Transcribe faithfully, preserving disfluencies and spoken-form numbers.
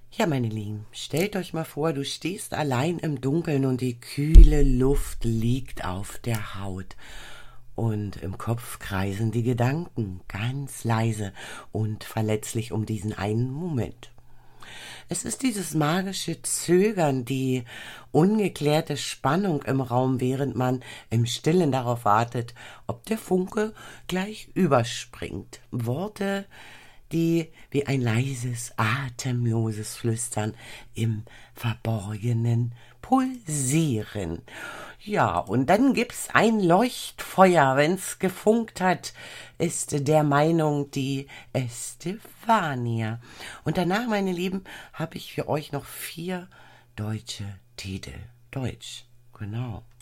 Ja, meine Lieben, stellt euch mal vor, du stehst allein im Dunkeln und die kühle Luft liegt auf der Haut. Und im Kopf kreisen die Gedanken ganz leise und verletzlich um diesen einen Moment. Es ist dieses magische Zögern, die ungeklärte Spannung im Raum, während man im Stillen darauf wartet, ob der Funke gleich überspringt. Worte, die wie ein leises, atemloses Flüstern im Verborgenen pulsieren. Ja, und dann gibt's ein Leuchtfeuer, wenn's gefunkt hat, ist der Meinung die Estefania. Und danach, meine Lieben, habe ich für euch noch vier deutsche Titel. Deutsch, genau.